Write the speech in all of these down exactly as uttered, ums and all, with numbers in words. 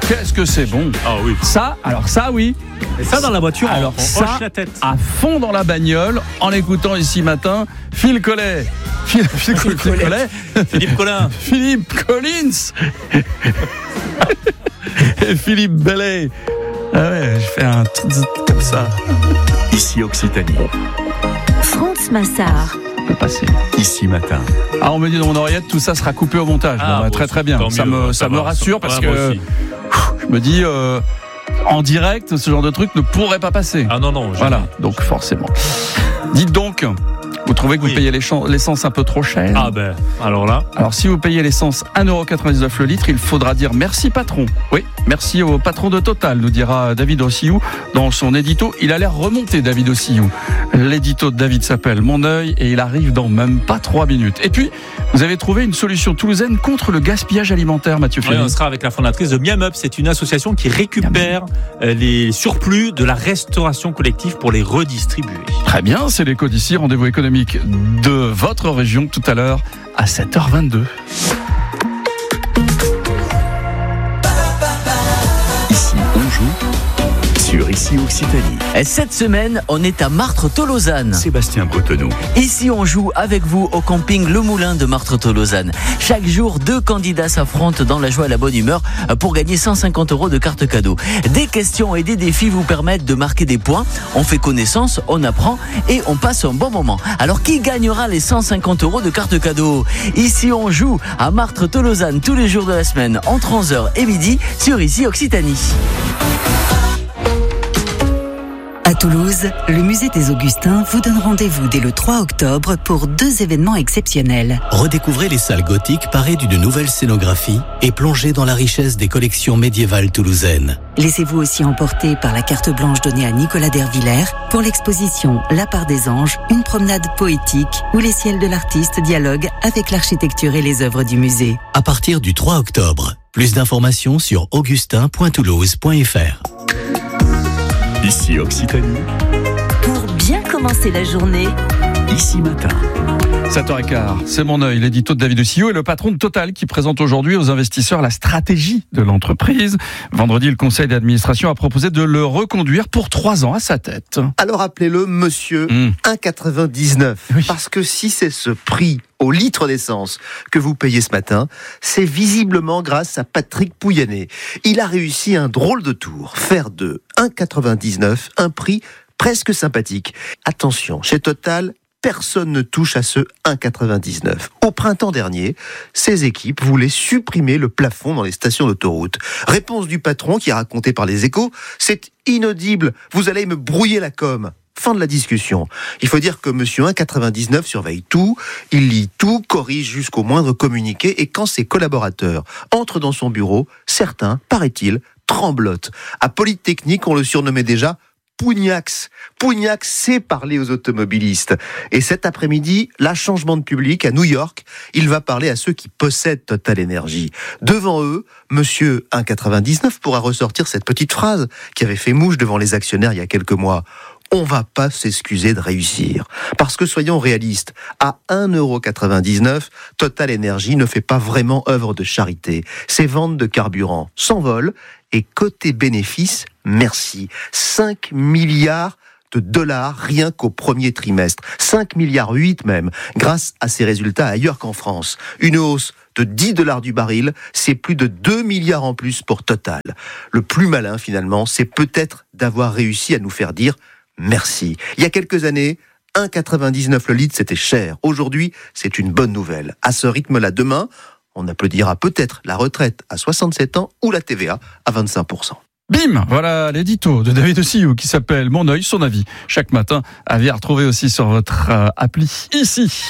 qu'est-ce que c'est bon. Ah oui. Ça, alors ça oui. Et ça dans la voiture, alors on, on ça, hoche la tête. à fond dans la bagnole, en écoutant ici matin Phil Collet. Phil, Phil, Phil Collet. Philippe Collin. Philippe Collins. Et Philippe Bellet. Ah ouais, je fais un tz comme ça. Ici Occitanie. France Massard. peut passer. Ici matin. Ah, on me dit dans mon oreillette, tout ça sera coupé au montage. Ah, bon, bah, très aussi, très bien. Ça mieux, me, ça ça me va, rassure ça, parce ouais, moi que aussi. je me dis, euh, en direct, ce genre de truc ne pourrait pas passer. Ah non, non. Voilà, donc forcément. Dites donc, vous trouvez que Oui. vous payez l'essence un peu trop cher? Ah ben, alors là. Alors si vous payez l'essence un euro quatre-vingt-dix-neuf le litre, il faudra dire merci patron. Oui, merci au patron de Total, nous dira David Ossillou dans son édito. Il a l'air remonté, David Ossillou. L'édito de David s'appelle Mon œil et il arrive dans même pas trois minutes. Et puis, vous avez trouvé une solution toulousaine contre le gaspillage alimentaire, Mathieu Oui, Ferry. on sera avec la fondatrice de Miam Up. C'est une association qui récupère euh, les surplus de la restauration collective pour les redistribuer. Très bien, c'est l'écho d'ici. Rendez-vous économique de votre région tout à l'heure à sept heures vingt-deux. Ici, on joue sur Ici Occitanie. Et cette semaine, on est à Martres-Tolosane. Sébastien Bretonneau. Ici, on joue avec vous au camping Le Moulin de Martres-Tolosane. Chaque jour, deux candidats s'affrontent dans la joie et la bonne humeur pour gagner cent cinquante euros de cartes cadeaux. Des questions et des défis vous permettent de marquer des points. On fait connaissance, on apprend et on passe un bon moment. Alors, qui gagnera les cent cinquante euros de cartes cadeaux? Ici, on joue à Martres-Tolosane tous les jours de la semaine entre onze heures et midi sur Ici Occitanie. À Toulouse, le musée des Augustins vous donne rendez-vous dès le trois octobre pour deux événements exceptionnels. Redécouvrez les salles gothiques parées d'une nouvelle scénographie et plongez dans la richesse des collections médiévales toulousaines. Laissez-vous aussi emporter par la carte blanche donnée à Nicolas Dervillers pour l'exposition La part des anges, une promenade poétique où les ciels de l'artiste dialoguent avec l'architecture et les œuvres du musée. À partir du trois octobre, plus d'informations sur augustin point toulouse point f r. Ici Occitanie. Pour bien commencer la journée, Ici matin. sept heures quinze, c'est Mon œil, l'édito de David Ossillou et le patron de Total qui présente aujourd'hui aux investisseurs la stratégie de l'entreprise. Vendredi, le conseil d'administration a proposé de le reconduire pour trois ans à sa tête. Alors appelez-le Monsieur Mmh. un euro quatre-vingt-dix-neuf. Oui. Parce que si c'est ce prix au litre d'essence que vous payez ce matin, c'est visiblement grâce à Patrick Pouyanné. Il a réussi un drôle de tour, faire de un euro quatre-vingt-dix-neuf un prix presque sympathique. Attention, chez Total, personne ne touche à ce un euro quatre-vingt-dix-neuf. Au printemps dernier, ses équipes voulaient supprimer le plafond dans les stations d'autoroute. Réponse du patron qui est racontée par les Échos, c'est inaudible, vous allez me brouiller la com. Fin de la discussion. Il faut dire que Monsieur un euro quatre-vingt-dix-neuf surveille tout, il lit tout, corrige jusqu'au moindre communiqué et quand ses collaborateurs entrent dans son bureau, certains, paraît-il, tremblotent. À Polytechnique, on le surnommait déjà Pougnax. Pougnax sait parler aux automobilistes. Et cet après-midi, là, changement de public à New York, il va parler à ceux qui possèdent Total Energy. Devant eux, Monsieur un euro quatre-vingt-dix-neuf pourra ressortir cette petite phrase qui avait fait mouche devant les actionnaires il y a quelques mois. On va pas s'excuser de réussir. Parce que soyons réalistes, à un euro quatre-vingt-dix-neuf, Total Energy ne fait pas vraiment œuvre de charité. Ses ventes de carburant s'envolent et côté bénéfices, merci. cinq milliards de dollars rien qu'au premier trimestre. cinq milliards huit même, grâce à ces résultats ailleurs qu'en France. Une hausse de dix dollars du baril, c'est plus de deux milliards en plus pour Total. Le plus malin finalement, c'est peut-être d'avoir réussi à nous faire dire merci. Il y a quelques années, un euro quatre-vingt-dix-neuf le litre, c'était cher. Aujourd'hui, c'est une bonne nouvelle. À ce rythme-là, demain, on applaudira peut-être la retraite à soixante-sept ans ou la T V A à vingt-cinq pour cent. Bim, voilà l'édito de David Ossillou qui s'appelle Mon œil, son avis. Chaque matin, à retrouver aussi sur votre euh, appli ici.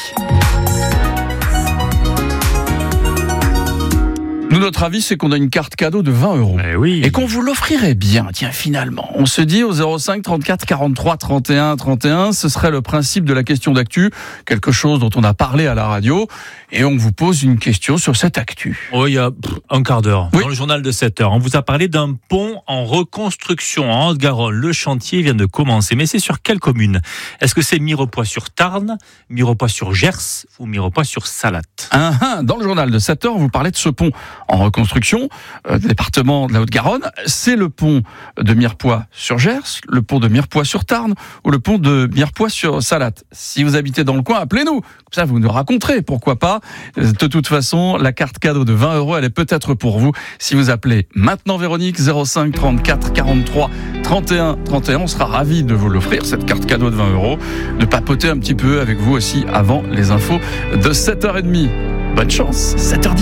Nous, notre avis, c'est qu'on a une carte cadeau de vingt euros. Eh oui. Et qu'on vous l'offrirait bien, tiens, finalement. On se dit au zéro cinq trente-quatre quarante-trois trente et un trente et un, ce serait le principe de la question d'actu, quelque chose dont on a parlé à la radio, et on vous pose une question sur cette actu. Oh, il y a pff, un quart d'heure, Oui. dans le journal de sept heures. On vous a parlé d'un pont en reconstruction en Haute-Garonne. Le chantier vient de commencer. Mais c'est sur quelle commune? Est-ce que c'est Mirepoix-sur-Tarn, Mirepoix-sur-Gers ou Mirepoix-sur-Salatte? Ah, ah, dans le journal de sept heures, on vous parlait de ce pont en reconstruction, euh, département de la Haute-Garonne. C'est le pont de Mirepoix sur Gers, le pont de Mirepoix sur Tarn ou le pont de Mirepoix sur Salatte. Si vous habitez dans le coin, appelez-nous. Comme ça, vous nous raconterez, pourquoi pas. De toute façon, la carte cadeau de vingt euros, elle est peut-être pour vous. Si vous appelez maintenant Véronique, zéro cinq trente-quatre quarante-trois trente et un trente et un, on sera ravis de vous l'offrir, cette carte cadeau de vingt euros. De papoter un petit peu avec vous aussi avant les infos de sept heures trente. Bonne chance, sept heures dix.